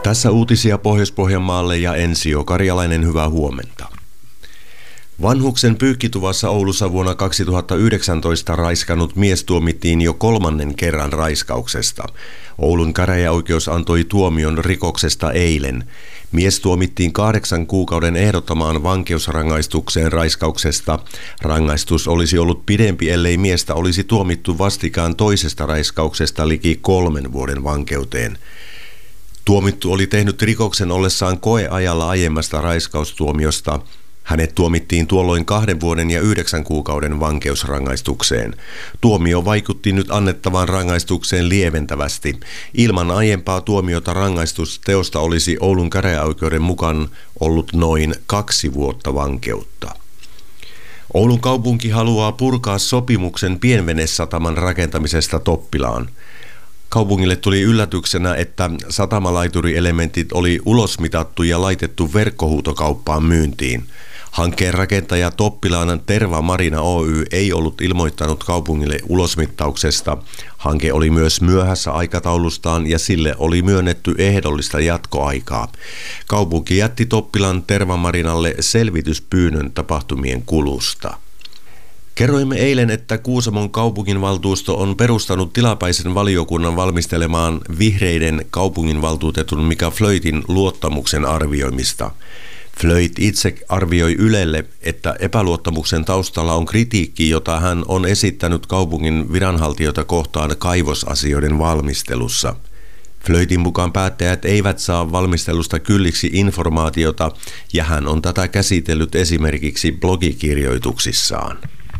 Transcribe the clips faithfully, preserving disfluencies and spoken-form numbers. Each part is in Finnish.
Tässä uutisia Pohjois-Pohjanmaalle ja Ensio Karjalainen, hyvää huomenta. Vanhuksen pyykkituvassa Oulussa vuonna kaksituhattayhdeksäntoista raiskannut mies tuomittiin jo kolmannen kerran raiskauksesta. Oulun käräjäoikeus antoi tuomion rikoksesta eilen. Mies tuomittiin kahdeksan kuukauden ehdottomaan vankeusrangaistukseen raiskauksesta. Rangaistus olisi ollut pidempi, ellei miestä olisi tuomittu vastikään toisesta raiskauksesta liki kolmen vuoden vankeuteen. Tuomittu oli tehnyt rikoksen ollessaan koeajalla aiemmasta raiskaustuomiosta. Hänet tuomittiin tuolloin kahden vuoden ja yhdeksän kuukauden vankeusrangaistukseen. Tuomio vaikutti nyt annettavaan rangaistukseen lieventävästi. Ilman aiempaa tuomiota rangaistus teosta olisi Oulun käräjäoikeuden mukaan ollut noin kaksi vuotta vankeutta. Oulun kaupunki haluaa purkaa sopimuksen pienvenesataman rakentamisesta Toppilaan. Kaupungille tuli yllätyksenä, että satamalaiturielementit oli ulosmitattu ja laitettu verkkohuutokauppaan myyntiin. Hankkeen rakentaja Toppilaan Terva Marina Oy ei ollut ilmoittanut kaupungille ulosmittauksesta. Hanke oli myös myöhässä aikataulustaan ja sille oli myönnetty ehdollista jatkoaikaa. Kaupunki jätti Toppilaan Terva Marinalle selvityspyynnön tapahtumien kulusta. Kerroimme eilen, että Kuusamon kaupunginvaltuusto on perustanut tilapäisen valiokunnan valmistelemaan vihreiden kaupunginvaltuutetun Mika Flöitin luottamuksen arvioimista. Flöit itse arvioi Ylelle, että epäluottamuksen taustalla on kritiikki, jota hän on esittänyt kaupungin viranhaltijoita kohtaan kaivosasioiden valmistelussa. Flöitin mukaan päättäjät eivät saa valmistelusta kylliksi informaatiota, ja hän on tätä käsitellyt esimerkiksi blogikirjoituksissaan.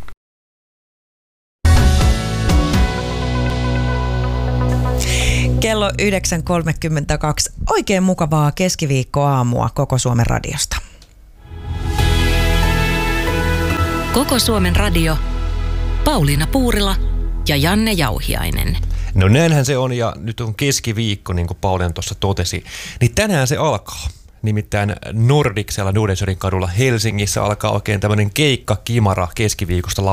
Kello yhdeksän kolmekymmentäkaksi. Oikein mukavaa keskiviikkoaamua Koko Suomen radiosta. Koko Suomen radio. Pauliina Puurila ja Janne Jauhiainen. No näinhän se on, ja nyt on keskiviikko, niin kuin Pauliina tuossa totesi. Niin tänään se alkaa. Nimittäin Nordicsella Nordensörin kadulla Helsingissä alkaa oikein tämmöinen keikkakimara keskiviikosta